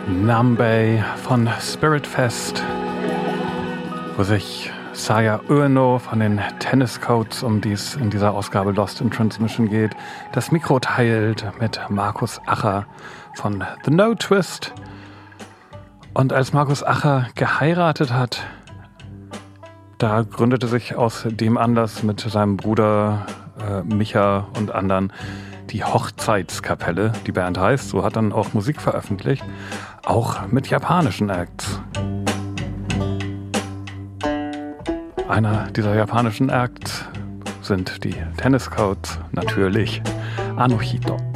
Nambe von Spiritfest, wo sich Saya Ueno von den Tennis Codes, um die es in dieser Ausgabe Lost in Transmission geht, das Mikro teilt mit Markus Acher von The No Twist. Und als Markus Acher geheiratet hat, da gründete sich aus dem Anlass mit seinem Bruder Micha und anderen die Hochzeitskapelle. Die Band heißt, so hat dann auch Musik veröffentlicht, auch mit japanischen Acts. Einer dieser japanischen Acts sind die Tennis Codes, natürlich Anohito.